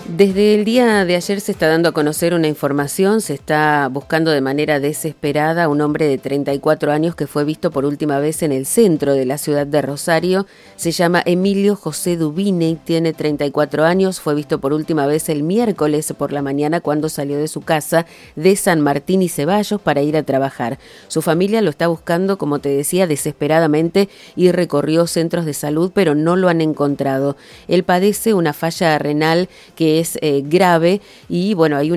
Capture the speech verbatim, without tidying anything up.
Desde el día de ayer se está dando a conocer una información, se está buscando de manera desesperada a un hombre de treinta y cuatro años que fue visto por última vez en el centro de la ciudad de Rosario. Se llama Emilio José Dubini, tiene treinta y cuatro años, fue visto por última vez el miércoles por la mañana cuando salió de su casa de San Martín y Ceballos para ir a trabajar. Su familia lo está buscando, como te decía, desesperadamente y recorrió centros de salud, pero no lo han encontrado. Él padece una falla renal que es eh, grave y bueno, hay una